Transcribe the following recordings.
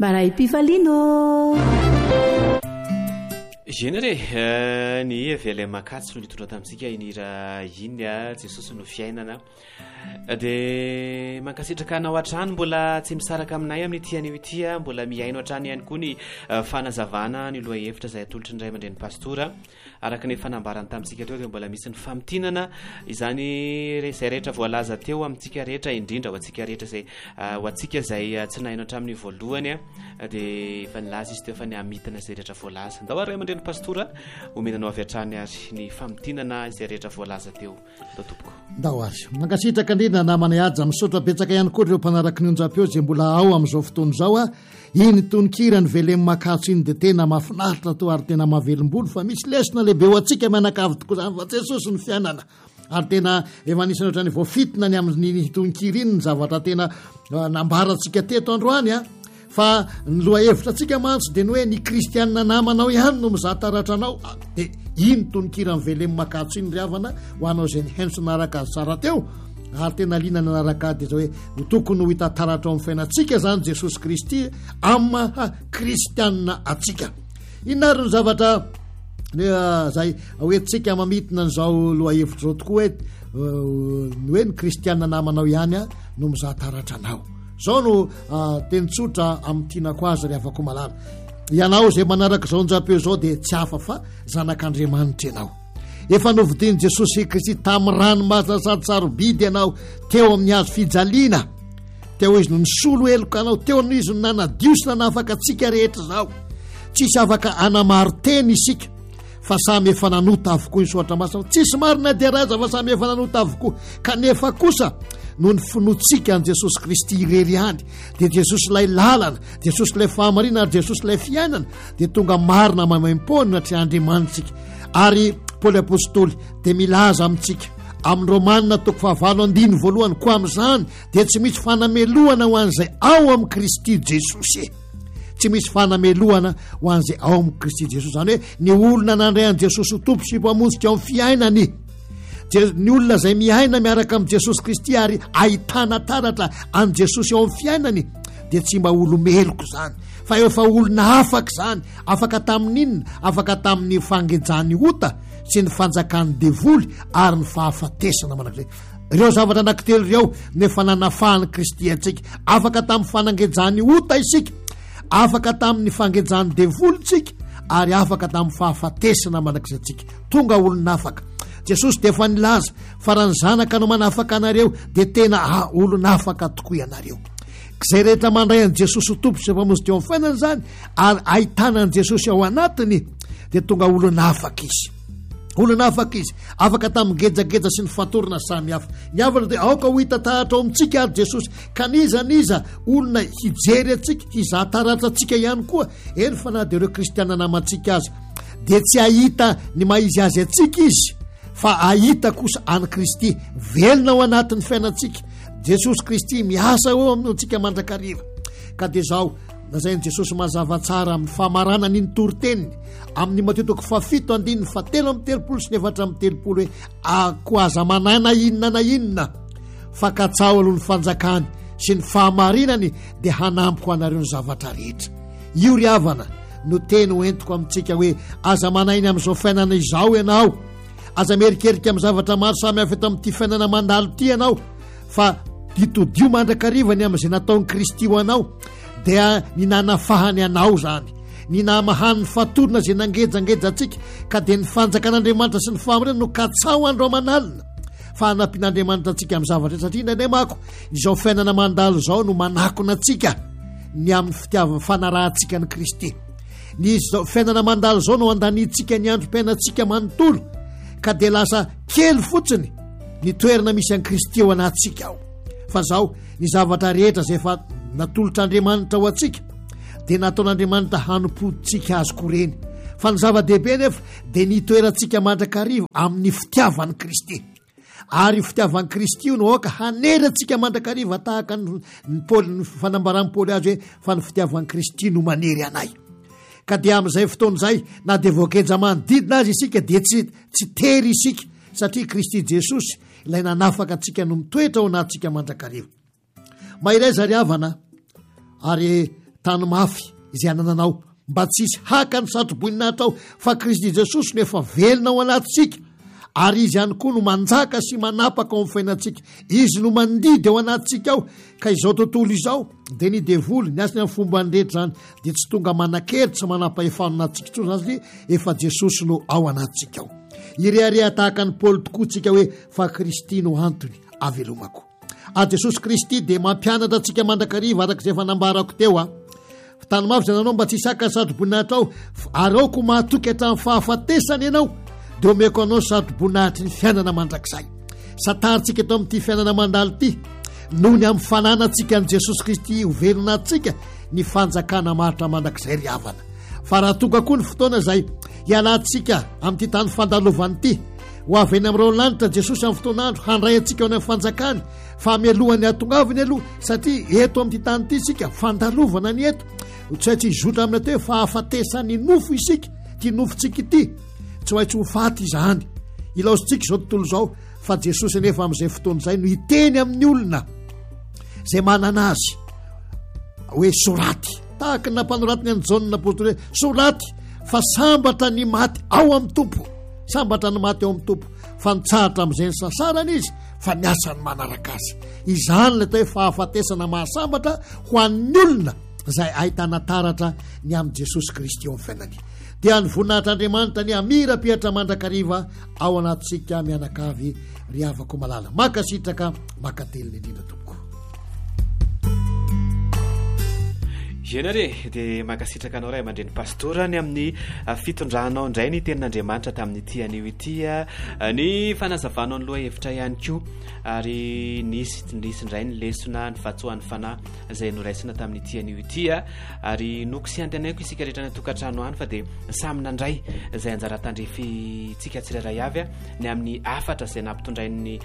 maray pifalino genere ny evele makatsy no nitondra tamintsika inira iny a jesosy no fiainana dia mankasitraka anao hatrany mbola tsy misaraka aminay amin'ny tian'io itya mbola miaino hatrany ihany koa ny fanazavana ny loha hevitra izay atolotry ny ray aman-dren'ny pastora araka ny fanambarany tamintsika teo dia mbola misy ny famitinana izany izay rehetra voalaza teo amintsika rehetra indrindra ho antsika rehetra izay ho antsika izay tsy naino hatramin'ny voalohany a dia efa nilaza izy teo efa ny amitana izay rehetra voalaza ndao ary ray aman-dren'ny pastora omenanao avy hatrany ary ny famitinana izay rehetra voalaza teo ndao tompoko ndao ary mankasitraka indrindra namana aja misaotra betsaka ihany koa ireo mpanaraky ny onjam-peo izay mbola ao amin'izao fotoana izao a iny tonikirany velemy makatso iny dia tena mahafinaritra to ary tena mahavelom-bolo fa misy lesona lehibe ho antsika mianakavy tokoa zany fa jesosy ny fiainana ary tena efa nisany ohatrany voafitina ny amin'ny tonikiry iny ny zavatra tena nambarantsika teto androany a fa ny loha hevitra antsika mantsy dia ny hoe ny kristianina namanao ihany no mizaha taratranao dia iny tonikirany velemy makatso iny ry havana ho anao izay ny henso naraka azy tsara teo ary tena liana ny anaraka dia zao hoe tokony ho hita taratra ao amin'ny fiainantsika zany jesosy kristy amin'ny maha kristianina atsika inary ny zavatra zay hoentsika mamitina n'izao loha hevitra zao tokoa hoe ny kristianina namanao ihany a no mizaha taratra anao zao no teny tsotra amin'ny tianako azy ry afako malala ianao zay manaraka zao njapeo zao dia tsy hafa fa zanak'andriamanitra ianao efa novidiny jesosy kristy tamin'ny rano mahasasarobidy ianao teo amin'ny hazo fijaliana teo izy no nisolo eloko anao teo no izy no nanadiosina na afaka atsika rehetra zao tsisy afaka anamaroteny isika fa samy efa nanota avokoa ny soatra masina tsisy marina diaraza fa samy efa nanota avokoa kanefa kosa no ny finotsika an jesosy kristy irery hany dia jesosy ilay lalana jesosy ilay fahamarina ary jesosy ilay fiainana dia tonga marina mamaim-pony natria andriamanitsika ary paoly apôstôly dia milaza amintsika amin'ny romanina toko fahavalo andiny voalohany koa amin'izany dia tsy misy fanamelohana ho an'izay ao amin'ny kristy jesosy tsy misy fanamelohana ho an'izay ao amin'ny kristy jesosy zany hoe ny olona nandray an' jesosy ho tompo sy mpamonjika ao amin'ny fiainany ny olona izay miaina miaraka amin'ny jesosy kristy ary ahitana taratra an' jesosy ao amin'ny fiainany dia tsy mba olomeloko zany fa efa olona afaka zany afaka tamin'inona afaka tamin'ny fangejany ota sy ny fanjakan'ny devoly ary ny fahafatesana manak'izay ireo zavatra anankitelo ireo nefa nanafahany kristy antsika afaka tamin'ny fanangejany ota isika afaka tamin'ny fangejany devoly tsika ary afaka tamin'ny fahafatesana manak'izay tsika tonga olona afaka jesosy dia efa nilaza fa raha ny zanaka no manafaka anareo dia tena olona afaka tokoa ianareo izay rehetra mandray an' jesosy ho tompo sy mpamonjy teo amin'ny fiainany zany ary ahitana an' jesosy ao anatiny dia tonga olona afaka izy olona afaka izy afaka tamin'ny gejageja sy ny fatorana samy hafa ny havana dia aoka ho hita taratra ao amintsika ary jesosy ka niza olona hijery atsika hizaha taratra atsika ihany koa eny fa na dia ireo kristiana namantsika azy dia tsy ahita ny maizy azy atsika izy fa ahita kosa any kristy velona ao anatin'ny fiainantsika jesosy kristy miasa eo amintsika mandrakariva ka dia zao nazainy jesosy mazava tsara amin'ny famarana ny nitoryteniny amin'ny mateotoko fafito andininy fa telo amin'ny telopolo sy ny efatra amin'ny telopolo hoe ako aza manana inona na inona fa katsao aloha ny fanjakany sy ny fahamarinany dia hanampiko anareo ny zavatra rehetra io ry havana no teny ho entiko amintsika hoe aza manainy amin'izao fiainana izao ianao aza merikerika amin'ny zavatra maro samy hafa eto amin'ity fiainana mandalo ty ianao fa ditodio mandrakarivany amin'izay nataon'ny kristy ho anao dia ny nanafahany anao zany ny namahan'ny fatorona izay nangejangeja atsika ka dia ny fanjakan'andriamanitra sy ny fahamarina no katsao andro amanalina fa hanampian'andriamanitra atsika amin'ny zavatra satria indray mako izao fiainana mandalo zao no manakona atsika ny amin'ny fitiavana fanarahantsika ny kristy ny fiainana mandalo zao no andanitsika ny androm-piainantsika manontolo ka dia lasa kely fotsiny ny toerana misy an'i kristy ao anatsika ao fa zao ny zavatra rehetra zay efa natolotr'andriamanitra ho atsika dia nataon'andriamanitra hanompoditsika azy koreny fa ny zava-dehibe nefa dia nitoerantsika mandrakariva amin'ny fitiavan'i kristy ary fitiavan'i kristy io no aoka hanerantsika mandrakariva tahaka ny paoly ny fanambaran'ny paoly azy hoe fa ny fitiavan'i kristy no manery anay ka dia amin'izay fotoana izay na dia voakenja manodidina azy isika dia tsy tery isika satria kristy jesosy ilay nanafaka antsika no mitoetra ao anatsika mandrakariva mahiray zary havana ary tany mafy izay anananao mba tsisy haka ny satroboninahitra ao fa Kristy Jesosy no efa velona ao anatintsika ary izy ihany koa no manjaka sy manapaka ao amin'ny fiainantsika. Izy no mandidy ao anatintsika ao ka izao tontolo izao dia ny devoly ny asiny amin'ny fomba andretra zany dia tsy tonga manan-keritra manam-pahefano anatintsika tso zany efa Jesosy no ao anatintsika ao. Irearea tahaka ny Paoly tokoa tsika hoe fa Kristy no antony avelomako. Jesosy Kristy dia mampianatra antsika mandrakariva araka izay fanambarako teo tany mafy zany anao mba tsy hisaka ny satroboninahitra ao ary aoko mahatoky hatramin'ny fahafatesany ianao dia omeko anao satroboninahitry ny fiainana mandrakizay. Sataritsika eto amin'ity fiainana mandalo ity noho ny amin'ny fananantsika ny Jesosy Kristy hovelona antsika ny fanjakana maritra mandrakizay ry havana. Fa raha tonga koa ny fotoana izay hialantsika amin'ity tany fandalovany ity ho avy eny amin'ireo lanitra Jesosy amin'ny fotoanandro handray antsika ao amin'ny fanjakany fa mialohany atongaviny aloha satria eto amin'ity tany ity isika fandalovana ny eto tsy izotra amina teo fa hafatesany nofo isika ty nofontsika ity tsy hoaitsy ho faty izany ilaositsika izao tontolo izao fa Jesosy anefa amin'izay fotoana izay no hiteny amin'ny olona izay manana azy hoe soraty tahaka ny nampanoratiny any Jaonina apôstôly hoe soraty fa sambatra ny maty ao amin'ny tompo, sambatra ny maty ao amin'ny tompo fa nitsahatra amin'izay ny sasarany izy fa ny asany manaraka azy. Izany le atao hoe fahafatesana mahasambatra ho an'ny olona izay ahitana taratra ny amin'ny Jesosy Kristy eo amin'ny fiainany. Dia ny voninahitr'Andriamanitra ny amira-pihatra mandrakariva ao anatintsika mianakavy ry havako malala. Makasitraka makateliny indrindra tompoko. Ianare dia makasitraka anao ray aman-dreny pastora ny amin'ny fitondranao indray ny tenin'Andriamanitra tamin'ity anio ity ny fanazavanao ny loha hevitra ihany koa ary nisy indray ny lesona ny fatsohan'ny fanahy izay noraisina tamin'ity anio ity ary noko sy antenaiko isika rehetra ny tokantrano any fa dia samy nandray izay anjara tandrefitsika tsirairay avy ny amin'ny afatra izay nampitondrain'ny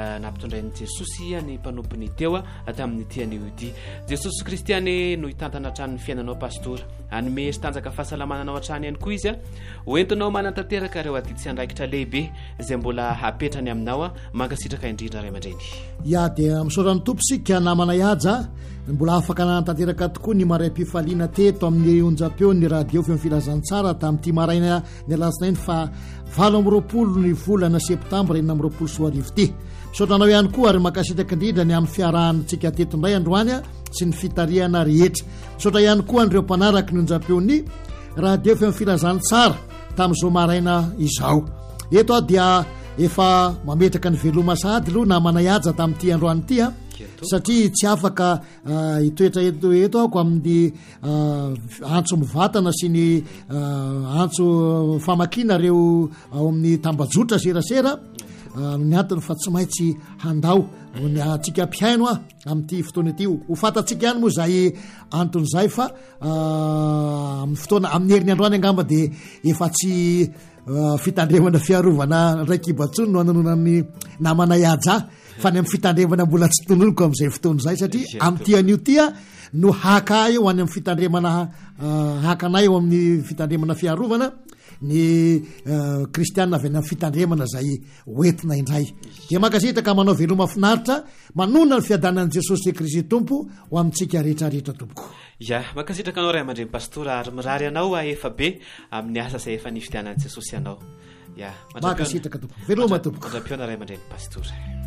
Jesosy ny mpanompony teo tamin'ity anio ity. Jesosy Kristy any no hitantana ny fiainanao pastora anome sy tanjaka fahasalamananao hatrany ihany koa izy hoentinao manantanteraka ireo aditsy andraikitra lehibe izay mbola hapetrany aminao mankasitraka indrindra ray aman-dreny. Dia misaorany tompo sika namana ihaja mbola afaka nanantanteraka tokoa ny maray-pifaliana teto amin'ny onjam-peo ny radio feo filazantsara tamin'ity maraina ny alatsinainy fa 20 ny volana septambra 2024 ity. Misaotranao ihany koa ary makasitraka indrindra ny amin'ny fiarahantsika teto indray androany sy ny fitariana rehetra. Misaotra ihany koa an'ireo mpanaraky ny onjam-peon'ny radio feo filazantsara tamin'izao maraina izao. Eto dia efa mametraka ny veloma sady aloha namana ihaja tamin'ity androany ity satria tsy afaka hitoetra eto ako amin'ny antso mivatana sy ny antso famakina reo ao amin'ny tambajotra serasera ny antony fa tsy maintsy handao ny atsika mpiaino amin'ity fotoana ity ho fantatsika ihany moa zay anton'izay fa amin'ny fotoana amin'ny herin'ny androany angamba dia efa tsy fitandremana fiarovana raikibatsony no ananonany namana ihaja fa ny amin'ny fitandremana mbola tsy tononoko amin'izay fotoana izay satria amin'ity anio tia no haka eo any amin'ny fitandremana hakanay eo amin'ny fitandremana fiarovana ny kristianina avy any amin'ny fitandremana zay hoentina indray. Dia makasitraka manao veloma finaritra manona ny fiadanan'i Jesosy Kristy tompo ho amintsika rehetrarehetra tompoko. Makasitraka anao ray aman-dreny pastora ary mirary anao efa be amin'ny asa izay efa nifidianan'i Jesosy anao. Makasitraka tompoko. Veloma tompoko. Mandram-piona ray aman-dreny pastora.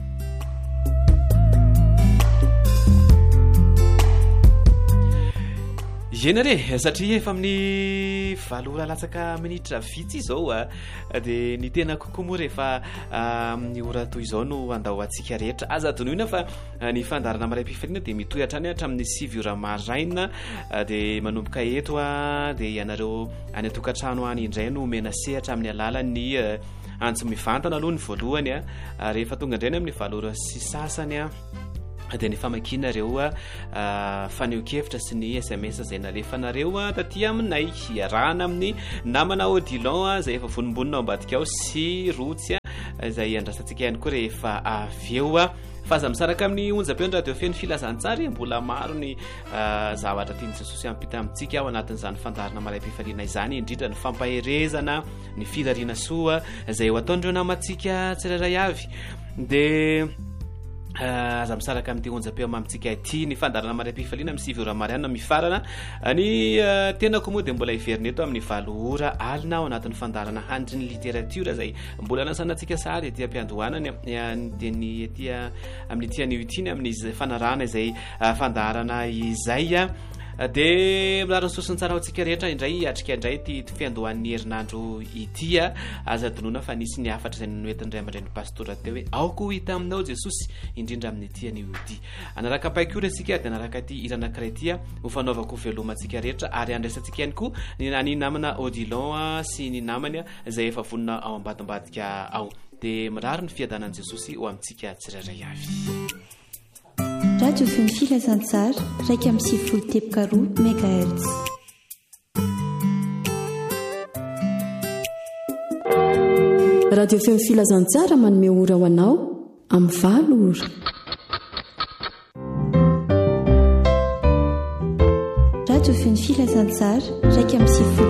Ienare satria efa amin'ny 7 latsaka minitra vitsy izao dia ny tena kokoa moa rehefa ny ora toy izao no andao antsika rehetra aza adinoina fa ny fandarana maray-pifaliana dia mitoy hatrany hatramin'ny 7 ora maraina dia manomboka eto dia ianareo any atokantrano any indray no mena sehatra amin'ny alalan'ny antso mivantana aloha ny voalohany rehefa tonga indray ny amin'ny 7 ora sy sasany dia ny famakina reo faneho-kevitra sy ny SMS izay nalefanareo taty aminay hiarahana amin'ny namana Odilon izay efa vonimbonina ao ambadika ao sy rotsy izay andrasantsika ihany koa rehefa avy eo fa aza misaraka amin'ny onjam-peo ny radio feo ny filazantsara mbola maro ny zavatra tiany Jesosy ampita amintsika ao anatin'izany fandarana maray-pifaliana izany indrindra ny fampaherezana ny filariana soa izay ho ataon'ireo namantsika tsirairay avy dia aza misaraka amin'ny teonjapeo mamitsika ity ny fandarana marampifaliana amin'ny 7 ora mariana mifarana ny tenako moa dia mbola iverina eto amin'ny 7 ora alina ao anatin'ny fandarana handry ny literatura zay mbola nasanantsika sary etỳ ampiandohanany teny etỳ amin'ny ety an'io amin'ny fanarahana izay fandarana izay dia milariny sosiny tsara hoantsika rehetra indray atrika indray ty fiandohan'ny herinandro ity aza donoina fa nisy ny afatra izay noentin'ray aman-dreny pastora teo hoe aoko hita aminao Jesosy indrindra amin'ny ety an'io ity anaraka paikora isika dia anaraka ty iranankiray ity ho fanaovako velomantsika rehetra ary andraisantsika ihany koa ny namana Odilon sy ny namany izay efa vonona ao ambadimbadika ao dia mirary ny fiadanan'i Jesosy ho amintsika tsirairay avy. Radio Feny Filazantsara raika amin'ny 90.3 MHz. Radio Feny Filazantsara manome ora ho anao amin'ny 9 ora. Radio Feny Filazantsara raika amin'ny